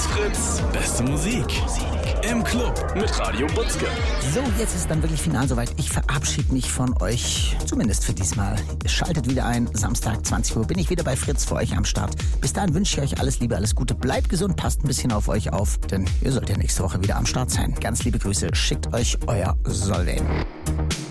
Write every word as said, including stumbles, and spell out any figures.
Ist Fritz. Beste Musik. Im Club mit Radio Butzke. So, jetzt ist dann wirklich final soweit. Ich verabschiede mich von euch, zumindest für diesmal. Schaltet wieder ein, Samstag zwanzig Uhr bin ich wieder bei Fritz für euch am Start. Bis dahin wünsche ich euch alles Liebe, alles Gute. Bleibt gesund, passt ein bisschen auf euch auf, denn ihr sollt ja nächste Woche wieder am Start sein. Ganz liebe Grüße, schickt euch euer Solveig.